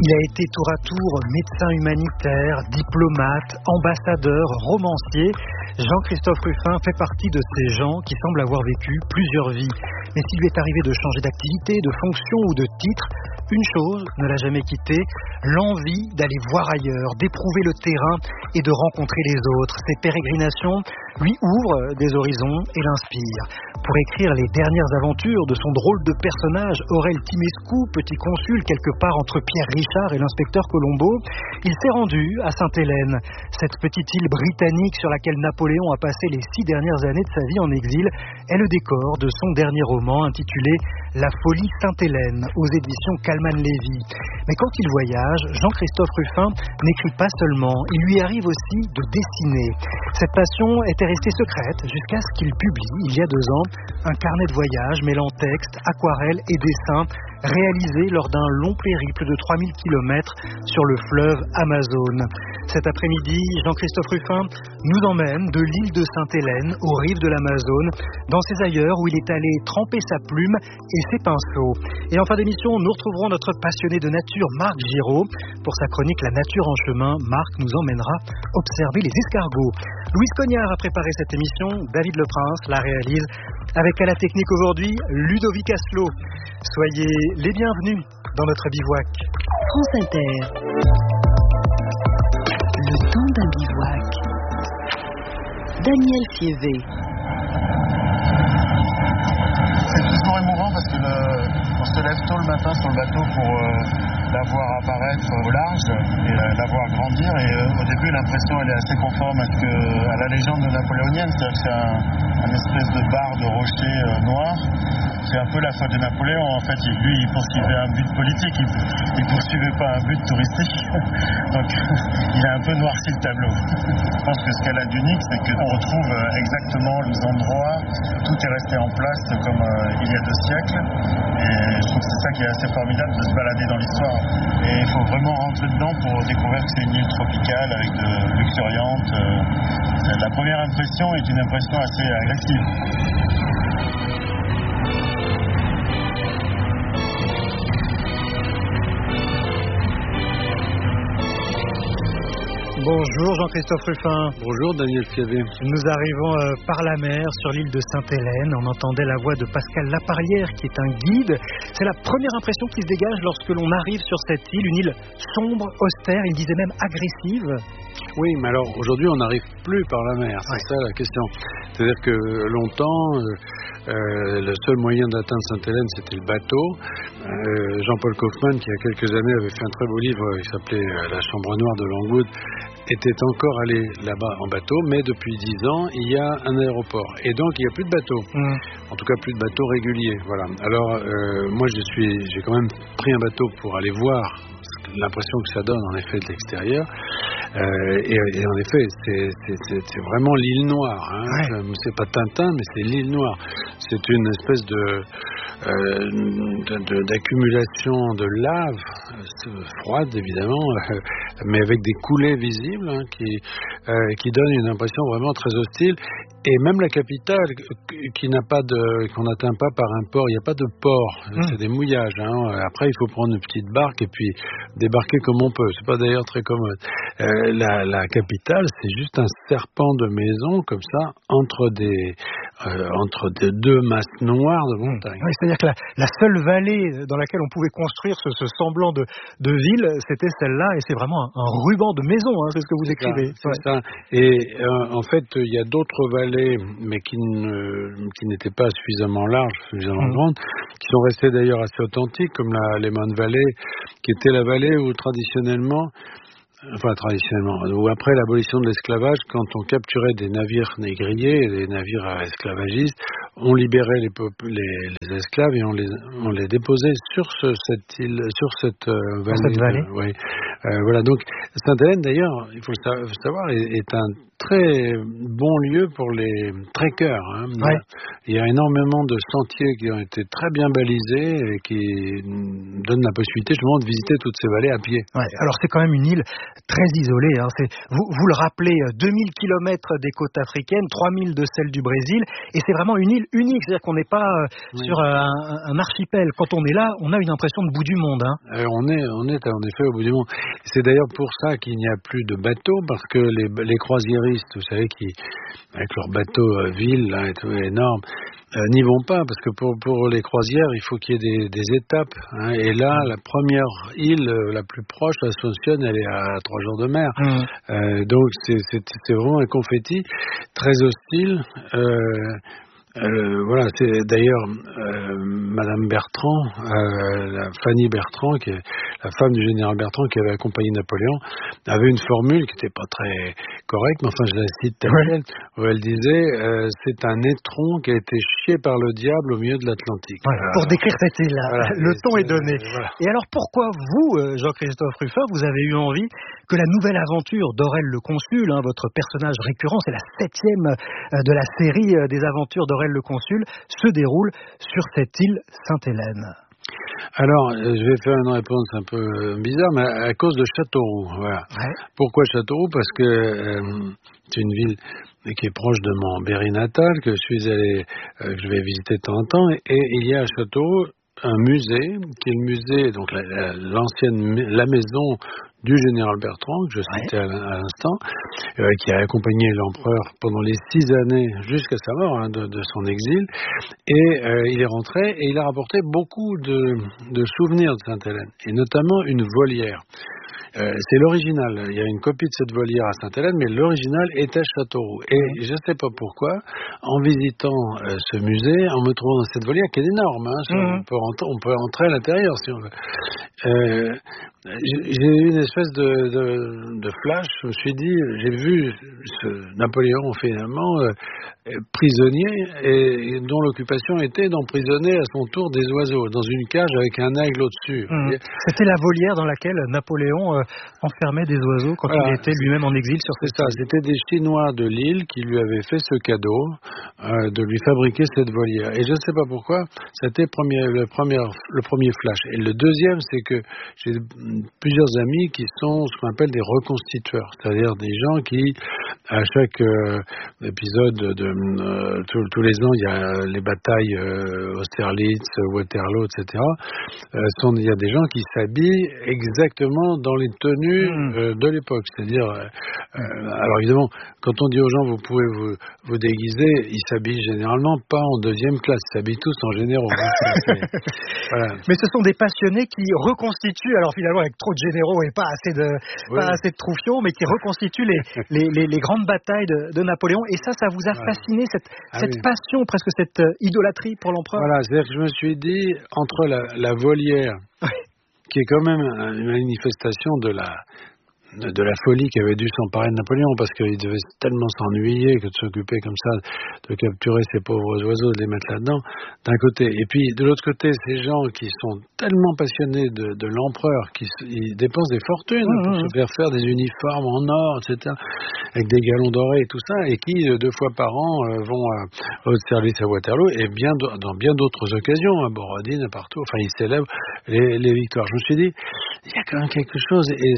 Il a été tour à tour médecin humanitaire, diplomate, ambassadeur, romancier. Jean-Christophe Rufin fait partie de ces gens qui semblent avoir vécu plusieurs vies. Mais s'il lui est arrivé de changer d'activité, de fonction ou de titre, une chose ne l'a jamais quitté, l'envie d'aller voir ailleurs, d'éprouver le terrain et de rencontrer les autres. Ces pérégrinations lui ouvrent des horizons et l'inspirent. Pour écrire les dernières aventures de son drôle de personnage, Aurel Timescu, petit consul quelque part entre Pierre Richard et l'inspecteur Colombo, il s'est rendu à Sainte-Hélène, cette petite île britannique sur laquelle Napoléon a passé les 6 dernières années de sa vie en exil, est le décor de son dernier roman intitulé La folie Sainte-Hélène aux éditions Calman-Lévy. Mais quand il voyage, Jean-Christophe Rufin n'écrit pas seulement, il lui arrive aussi de dessiner. Cette passion était restée secrète jusqu'à ce qu'il publie, il y a 2 ans, un carnet de voyage mêlant texte, aquarelle et dessin, réalisé lors d'un long périple de 3000 km sur le fleuve Amazone. Cet après-midi, Jean-Christophe Rufin nous emmène de l'île de Sainte-Hélène aux rives de l'Amazone, dans ces ailleurs où il est allé tremper sa plume et ses pinceaux. Et en fin d'émission, nous retrouverons notre passionné de nature, Marc Giraud. Pour sa chronique La nature en chemin, Marc nous emmènera observer les escargots. Louise Cognard a préparé cette émission, David Leprince la réalise, avec à la technique aujourd'hui Ludovic Asselot. Soyez les bienvenus dans notre bivouac. France Inter. Le temps d'un bivouac. Daniel Fievé. C'est toujours émouvant parce que on se lève tôt le matin sur le bateau pour la voir apparaître au large et la voir grandir. Et au début, l'impression elle est assez conforme à la légende napoléonienne, c'est-à-dire que c'est un espèce de bar de rocher noir. C'est un peu la faute de Napoléon. En fait, lui, il poursuivait un but politique, il poursuivait pas un but touristique. Donc, il a un peu noirci le tableau. Je pense que ce qu'elle a d'unique, c'est qu'on retrouve exactement les endroits, tout est resté en place comme il y a 2 siècles. Et je trouve que c'est ça qui est assez formidable de se balader dans l'histoire. Et il faut vraiment rentrer dedans pour découvrir que c'est une île tropicale avec de luxuriante. La première impression est une impression assez agressive. Bonjour Jean-Christophe Rufin. Bonjour Daniel Fievé. Nous arrivons par la mer sur l'île de Sainte-Hélène. On entendait la voix de Pascal Laparrière qui est un guide. C'est la première impression qui se dégage lorsque l'on arrive sur cette île, une île sombre, austère, il disait même agressive. Oui, mais alors aujourd'hui on n'arrive plus par la mer, c'est ça la question. C'est-à-dire que longtemps, le seul moyen d'atteindre Sainte-Hélène c'était le bateau. Jean-Paul Kaufmann, qui il y a quelques années avait fait un très beau livre, il s'appelait La Chambre Noire de Longwood, était encore allé là-bas en bateau, mais depuis 10 ans, il y a un aéroport. Et donc, il n'y a plus de bateaux. En tout cas, plus de bateaux réguliers. Voilà. Alors, moi, j'ai quand même pris un bateau pour aller voir l'impression que ça donne, en effet, de l'extérieur. Et en effet, c'est vraiment l'île Noire. Hein. Ouais. C'est pas Tintin, mais c'est l'île Noire. C'est une espèce d'accumulation de lave, froide évidemment, mais avec des coulées visibles qui donnent une impression vraiment très hostile. Et même la capitale, qu'on n'atteint pas par un port, il n'y a pas de port, c'est des mouillages. Hein. Après, il faut prendre une petite barque et puis débarquer comme on peut. C'est pas d'ailleurs très commode. La capitale, c'est juste un serpent de maison comme ça entre deux masses noires de montagne. Oui, c'est-à-dire que la seule vallée dans laquelle on pouvait construire ce semblant de ville, c'était celle-là, et c'est vraiment un ruban de maison, hein, c'est ce que vous écrivez. C'est ça. Et en fait, il y a d'autres vallées, mais qui n'étaient pas suffisamment larges, suffisamment grandes, qui sont restées d'ailleurs assez authentiques, comme la Lehman Valley, qui était la vallée où traditionnellement, ou après l'abolition de l'esclavage, quand on capturait des navires négriers, des navires esclavagistes, on libérait les esclaves et on les déposait sur cette île, sur cette vallée. Cette vallée. Oui. Voilà, donc Sainte-Hélène, d'ailleurs, il faut le savoir, est un très bon lieu pour les trekkers. Hein. Ouais. Il y a énormément de sentiers qui ont été très bien balisés et qui donnent la possibilité justement de visiter toutes ces vallées à pied. Ouais, alors c'est quand même une île très isolée. Hein. Vous le rappelez, 2000 km des côtes africaines, 3000 de celles du Brésil, et c'est vraiment une île unique. C'est-à-dire qu'on n'est pas sur un archipel. Quand on est là, on a une impression de bout du monde. Hein. On est en effet au bout du monde. C'est d'ailleurs pour ça qu'il n'y a plus de bateaux, parce que les croisiéristes, vous savez, qui avec leurs bateaux villes là, et tout, énormes, n'y vont pas, parce que pour les croisières, il faut qu'il y ait des étapes. Hein, et là, la première île la plus proche, l'Ascension, elle est à 3 jours de mer. Donc c'est vraiment un confetti très hostile. Voilà, c'est d'ailleurs Madame Bertrand, Fanny Bertrand, qui est la femme du général Bertrand qui avait accompagné Napoléon, avait une formule qui n'était pas très correcte, mais enfin je la cite telle quelle, où elle disait c'est un étron qui a été chié par le diable au milieu de l'Atlantique. Ouais, pour décrire cette île, voilà, le ton est donné. Voilà. Et alors pourquoi vous, Jean-Christophe Ruffin, vous avez eu envie que la nouvelle aventure d'Aurèle le Consul, hein, votre personnage récurrent, c'est la 7e de la série des aventures d'Aurèle le Consul, se déroule sur cette île Sainte-Hélène? Alors, je vais faire une réponse un peu bizarre, mais à cause de Châteauroux. Voilà. Ouais. Pourquoi Châteauroux? Parce que c'est une ville qui est proche de mon Berry natal, que je vais visiter de temps en temps, et il y a à Châteauroux un musée, qui est le musée, donc la maison du général Bertrand, que je citais à l'instant, qui a accompagné l'empereur pendant les 6 années jusqu'à sa mort, hein, de son exil. Et il est rentré et il a rapporté beaucoup de souvenirs de Sainte-Hélène, et notamment une volière. C'est l'original. Il y a une copie de cette volière à Sainte-Hélène, mais l'original est à Châteauroux. Et je ne sais pas pourquoi, en visitant ce musée, en me trouvant dans cette volière qui est énorme, hein, on peut entrer à l'intérieur si on veut. J'ai eu une espèce de flash. Je me suis dit, j'ai vu Napoléon finalement prisonnier, et dont l'occupation était d'emprisonner à son tour des oiseaux dans une cage avec un aigle au-dessus. C'était la volière dans laquelle Napoléon enfermait des oiseaux quand il était lui-même en exil sur cette île. C'était des Chinois de l'île qui lui avaient fait ce cadeau de lui fabriquer cette volière. Et je ne sais pas pourquoi, c'était le premier flash. Et le deuxième, c'est que j'ai plusieurs amis qui sont ce qu'on appelle des reconstitueurs, c'est-à-dire des gens qui, à chaque épisode tous les ans, il y a les batailles Austerlitz, Waterloo, etc. Il y a des gens qui s'habillent exactement dans les tenues de l'époque. C'est-à-dire, alors évidemment, quand on dit aux gens vous pouvez vous déguiser, ils s'habillent généralement pas en 2e classe, ils s'habillent tous en généraux. Voilà. Mais ce sont des passionnés qui reconstituent, alors finalement avec trop de généraux et pas assez de troufions, mais qui reconstituent les grandes batailles de Napoléon. Et ça vous a fasciné, cette passion, presque cette idolâtrie pour l'empereur. Voilà, c'est-à-dire que je me suis dit, entre la volière, qui est quand même une manifestation de la folie qui avait dû s'emparer de Napoléon, parce qu'il devait tellement s'ennuyer que de s'occuper comme ça, de capturer ces pauvres oiseaux, de les mettre là-dedans, d'un côté. Et puis, de l'autre côté, ces gens qui sont tellement passionnés de l'empereur, ils dépensent des fortunes pour se faire des uniformes en or, etc., avec des galons dorés et tout ça, et qui, 2 fois par an, vont au service à Waterloo, et dans bien d'autres occasions, à Borodine, partout, enfin, ils célèbrent les victoires. Je me suis dit, il y a quand même quelque chose, et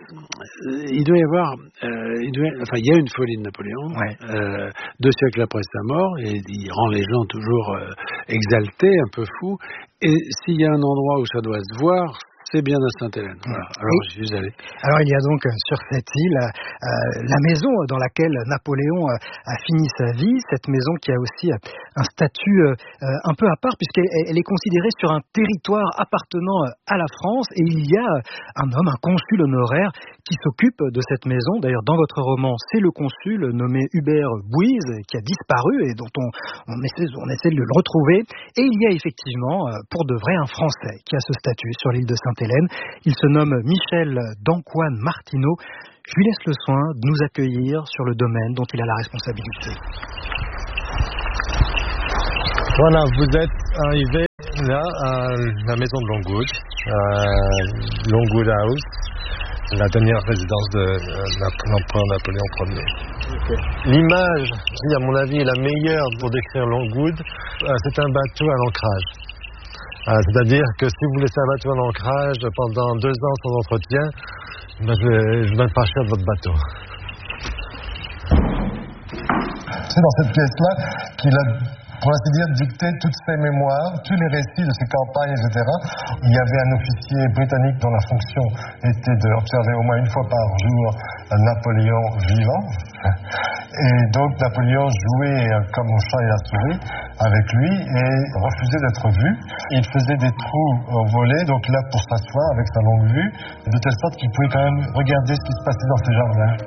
il doit y avoir, il y a une folie de Napoléon, 2 siècles après sa mort, et il rend les gens toujours exaltés, un peu fous. Et s'il y a un endroit où ça doit se voir, c'est bien à Sainte-Hélène. Voilà. Alors j'y suis allé. Alors il y a donc sur cette île la maison dans laquelle Napoléon a fini sa vie, cette maison qui a aussi un statut un peu à part, puisqu'elle est considérée sur un territoire appartenant à la France, et il y a un homme, un consul honoraire, qui s'occupe de cette maison. D'ailleurs, dans votre roman, c'est le consul nommé Hubert Bouise qui a disparu et dont on essaie de le retrouver. Et il y a effectivement, pour de vrai, un Français qui a ce statut sur l'île de Sainte-Hélène. Il se nomme Michel d'Ancoine Martineau. Je lui laisse le soin de nous accueillir sur le domaine dont il a la responsabilité. Voilà, vous êtes arrivé là à la maison de Longwood, Longwood House. C'est la dernière résidence de l'empereur Napoléon Ier. Okay. L'image, à mon avis, la meilleure pour décrire Longwood, c'est un bateau à l'ancrage. C'est-à-dire que si vous laissez un bateau à l'ancrage pendant 2 ans sans entretien, je vais pas cher de votre bateau. C'est dans cette pièce-là qu'il a, pour ainsi dire, dicté toutes ses mémoires, tous les récits de ses campagnes, etc. Il y avait un officier britannique dont la fonction était d'observer au moins une fois par jour Napoléon vivant. Et donc Napoléon jouait comme au chat et la souris avec lui et refusait d'être vu. Il faisait des trous au volet, donc là pour s'asseoir avec sa longue vue, de telle sorte qu'il pouvait quand même regarder ce qui se passait dans ses jardins.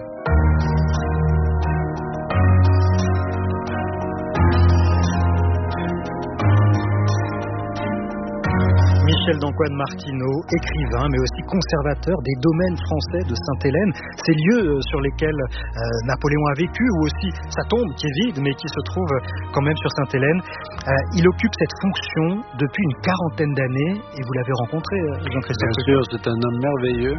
Michel d'Ancoine Martineau, écrivain, mais aussi conservateur des domaines français de Sainte-Hélène, ces lieux sur lesquels Napoléon a vécu, ou aussi sa tombe qui est vide, mais qui se trouve quand même sur Sainte-Hélène. Il occupe cette fonction depuis une 40aine d'années, et vous l'avez rencontré, Jean-Christophe. Bien sûr, c'est un homme merveilleux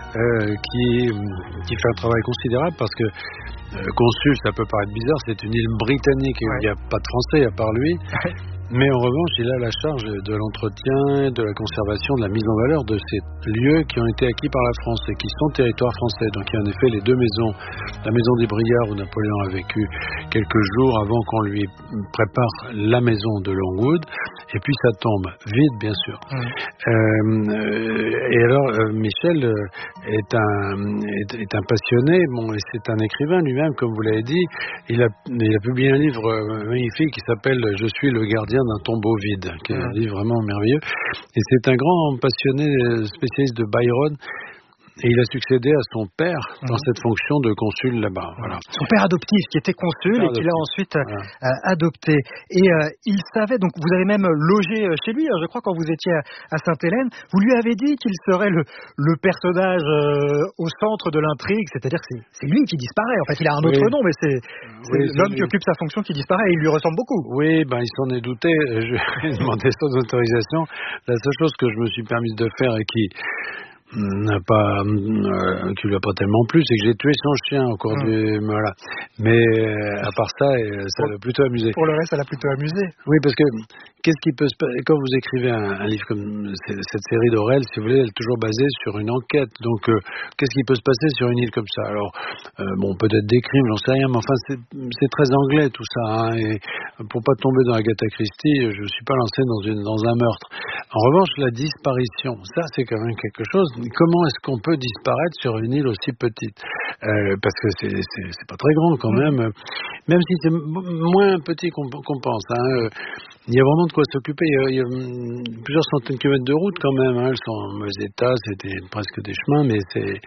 qui fait un travail considérable, parce que consul, ça peut paraître bizarre, c'est une île britannique, et il n'y a pas de Français à part lui. Mais en revanche, il a la charge de l'entretien, de la conservation, de la mise en valeur de ces lieux qui ont été acquis par la France et qui sont territoires français. Donc il y a en effet les 2 maisons. La maison des Briards où Napoléon a vécu quelques jours avant qu'on lui prépare la maison de Longwood. Et puis sa tombe, vide bien sûr. Et alors Michel est un passionné, et c'est un écrivain lui-même, comme vous l'avez dit. Il a publié un livre magnifique qui s'appelle « Je suis le gardien d'un tombeau vide », qui est un livre vraiment merveilleux. Et c'est un grand passionné spécialiste de Byron. Et il a succédé à son père dans cette fonction de consul là-bas. Voilà. Son père adoptif, qui était consul et qu'il a ensuite adopté. Et il savait, donc vous avez même logé chez lui, je crois, quand vous étiez à Sainte-Hélène. Vous lui avez dit qu'il serait le personnage au centre de l'intrigue, c'est-à-dire que c'est lui qui disparaît. En fait, il a un autre nom, mais c'est l'homme qui occupe sa fonction qui disparaît et il lui ressemble beaucoup. Oui, il s'en est douté. Je lui ai demandé son autorisation. La seule chose que je me suis permise de faire et qui qui lui a pas tellement plu, c'est que j'ai tué son chien au cours du... Voilà. Mais à part ça, ça l'a plutôt amusé. Pour le reste, ça l'a plutôt amusé. Oui, parce que qu'est-ce qui peut se passer quand vous écrivez un livre comme cette série d'Aurel, si vous voulez, elle est toujours basée sur une enquête. Donc, qu'est-ce qui peut se passer sur une île comme ça? Alors, peut-être des crimes, j'en sais rien, mais enfin, c'est très anglais tout ça. Hein, et pour pas tomber dans Agatha Christie, je suis pas lancé dans un meurtre. En revanche, la disparition, ça, c'est quand même quelque chose. Comment est-ce qu'on peut disparaître sur une île aussi petite? Parce que c'est pas très grand quand même. Même si c'est moins petit qu'on pense. Hein. Il y a vraiment de quoi s'occuper. Il y a plusieurs centaines de kilomètres de route quand même. Hein. Elles sont en mauvais état. C'était presque des chemins, mais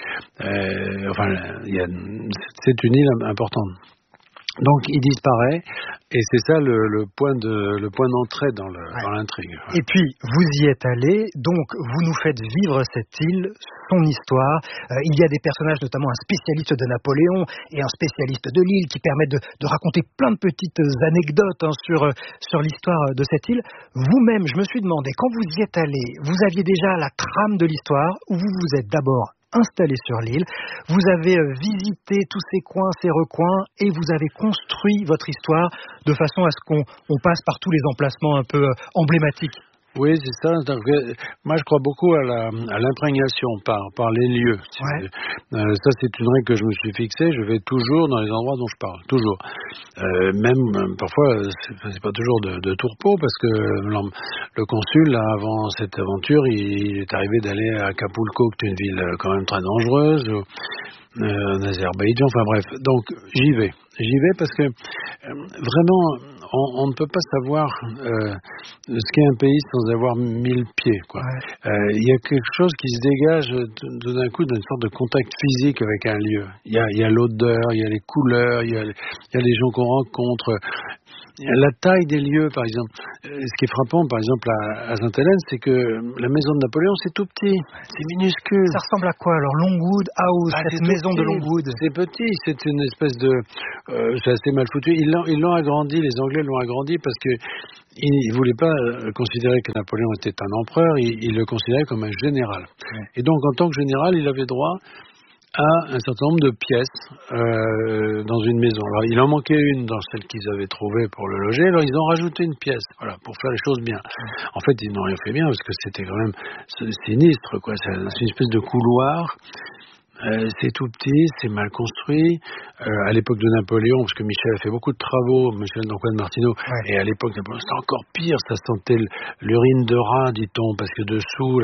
c'est une île importante. Donc il disparaît et c'est ça le point d'entrée dans l'intrigue. Et puis vous y êtes allé, donc vous nous faites vivre cette île, son histoire. Il y a des personnages, notamment un spécialiste de Napoléon et un spécialiste de l'île qui permettent de raconter plein de petites anecdotes sur l'histoire de cette île. Vous-même, je me suis demandé, quand vous y êtes allé, vous aviez déjà la trame de l'histoire ou vous vous êtes d'abord installé sur l'île, vous avez visité tous ces coins, ces recoins et vous avez construit votre histoire de façon à ce qu'on passe par tous les emplacements un peu emblématiques. Oui, c'est ça. Donc, moi, je crois beaucoup à l'imprégnation par les lieux. Ouais. Ça, c'est une règle que je me suis fixée. Je vais toujours dans les endroits dont je parle. Toujours. Même, parfois, c'est pas toujours de tourpeau, parce que le consul, là, avant cette aventure, il est arrivé d'aller à Acapulco, qui est une ville quand même très dangereuse, en Azerbaïdjan, enfin bref. Donc, j'y vais parce que vraiment, on ne peut pas savoir ce qu'est un pays sans avoir 1000 pieds, quoi. Il y a quelque chose qui se dégage tout d'un coup d'une sorte de contact physique avec un lieu. Il y a l'odeur, il y a les couleurs, il y a les gens qu'on rencontre. La taille des lieux, par exemple. Ce qui est frappant, par exemple, à Sainte-Hélène, c'est que la maison de Napoléon, c'est tout petit, c'est minuscule. Ça ressemble à quoi alors, Longwood House, cette maison de Longwood? C'est petit, c'est une espèce de... c'est assez mal foutu. Ils l'ont agrandi, les Anglais l'ont agrandi parce que ils ne voulaient pas considérer que Napoléon était un empereur, ils le considéraient comme un général. Ouais. Et donc, en tant que général, il avait droit à un certain nombre de pièces dans une maison. Alors, il en manquait une dans celle qu'ils avaient trouvée pour le loger, alors ils ont rajouté une pièce, voilà, pour faire les choses bien. En fait, ils n'ont rien fait bien, parce que c'était quand même sinistre, quoi. C'est une espèce de couloir. C'est tout petit, c'est mal construit. À l'époque de Napoléon, parce que Michel a fait beaucoup de travaux, Michel d'Antoine Martineau, ouais. Et à l'époque de Napoléon, c'était encore pire, ça sentait l'urine de rat, dit-on, parce que dessous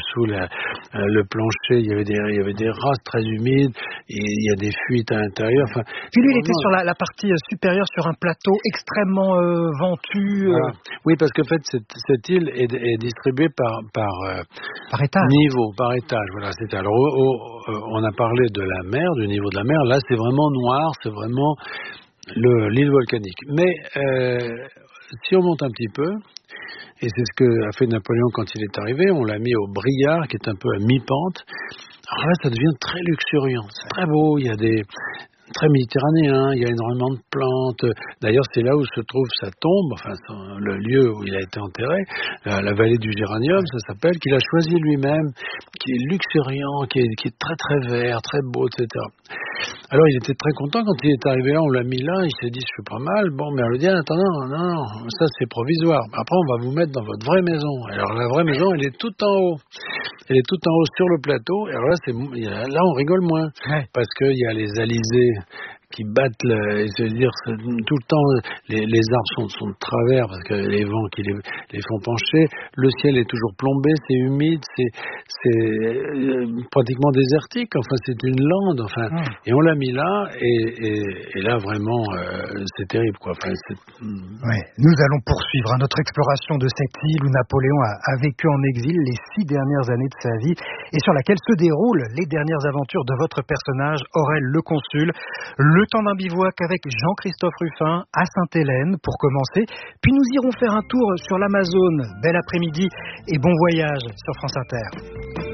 le plancher, il y avait des rats très humides, et il y a des fuites à l'intérieur. Enfin, puis lui, il était sur la partie supérieure, sur un plateau extrêmement ventu. Voilà. Oui, parce qu'en fait, cette île est distribuée par étage. Niveau, par étage. Voilà, c'était alors on a parlé de la mer, du niveau de la mer. Là, c'est vraiment noir, c'est vraiment l'île volcanique. Mais si on monte un petit peu, et c'est ce qu'a fait Napoléon quand il est arrivé, on l'a mis au Briard, qui est un peu à mi-pente. Alors là, ça devient très luxuriant, c'est très beau. Il y a très méditerranéen, il y a énormément de plantes. D'ailleurs, c'est là où se trouve sa tombe, enfin le lieu où il a été enterré, la vallée du Géranium, ça s'appelle, qu'il a choisi lui-même, qui est luxuriant, qui est très très vert, très beau, etc. Alors il était très content quand il est arrivé là, on l'a mis là, il s'est dit je suis pas mal, bon mais elle lui dit attends non, ça c'est provisoire, après on va vous mettre dans votre vraie maison. Alors la vraie maison elle est tout en haut. Elle est tout en haut sur le plateau, et alors là on rigole moins, ouais. Parce qu'il y a les alizés qui battent, c'est-à-dire tout le temps les arbres sont de travers parce que les vents qui les font pencher, le ciel est toujours plombé, c'est humide, c'est pratiquement désertique, enfin c'est une lande, enfin, et on l'a mis là, et là vraiment c'est terrible, quoi. Enfin, ouais. Nous allons poursuivre notre exploration de cette île où Napoléon a vécu en exil les 6 dernières années de sa vie et sur laquelle se déroulent les dernières aventures de votre personnage Aurel le Consul. Le temps d'un bivouac avec Jean-Christophe Ruffin à Sainte-Hélène pour commencer, puis nous irons faire un tour sur l'Amazone. Bel après-midi et bon voyage sur France Inter.